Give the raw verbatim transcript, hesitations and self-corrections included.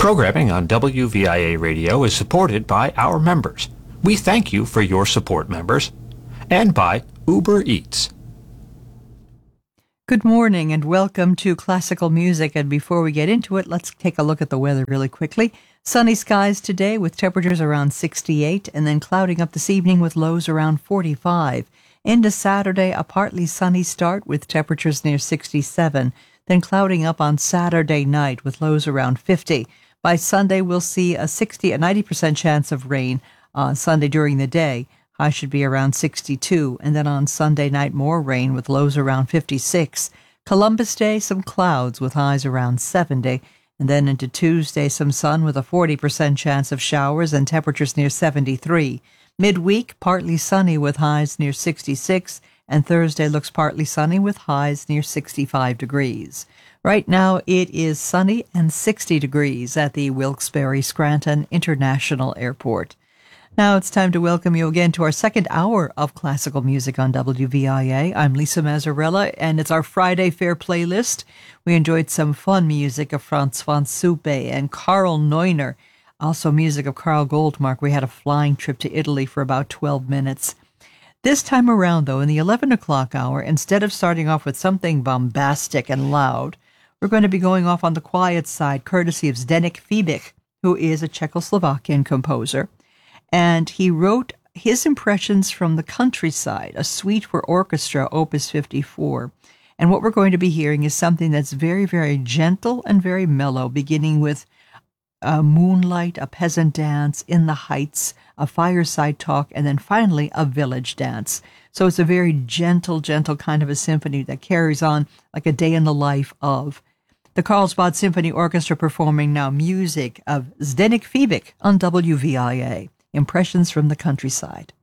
Programming on W V I A Radio is supported by our members. We thank you for your support, members, and by Uber Eats. Good morning and welcome to Classical Music. And before we get into it, let's take a look at the weather really quickly. Sunny skies today with temperatures around sixty-eight and then clouding up this evening with lows around forty-five. Into Saturday, a partly sunny start with temperatures near sixty-seven, then clouding up on Saturday night with lows around fifty. By Sunday, we'll see a sixty, a ninety percent chance of rain on Sunday during the day. High should be around sixty-two, and then on Sunday night, more rain with lows around fifty-six. Columbus Day, some clouds with highs around seventy, and then into Tuesday, some sun with a forty percent chance of showers and temperatures near seventy-three. Midweek, partly sunny with highs near sixty-six, and Thursday looks partly sunny with highs near sixty-five degrees. Right now, it is sunny and sixty degrees at the Wilkes-Barre Scranton International Airport. Now it's time to welcome you again to our second hour of classical music on W V I A. I'm Lisa Mazzarella, and it's our Friday Fair playlist. We enjoyed some fun music of Franz von Suppe and Karl Neuner, also music of Karl Goldmark. We had a flying trip to Italy for about twelve minutes. This time around, though, in the eleven o'clock hour, instead of starting off with something bombastic and loud, we're going to be going off on the quiet side, courtesy of Zdeněk Fibic, who is a Czechoslovakian composer. And he wrote his impressions from the countryside, a suite for orchestra, Opus fifty-four. And what we're going to be hearing is something that's very, very gentle and very mellow, beginning with a moonlight, a peasant dance in the heights, a fireside talk, and then finally a village dance. So it's a very gentle, gentle kind of a symphony that carries on like a day in the life of the Carlsbad Symphony Orchestra, performing now music of Zdeněk Fibic on W V I A. Impressions from the Countryside.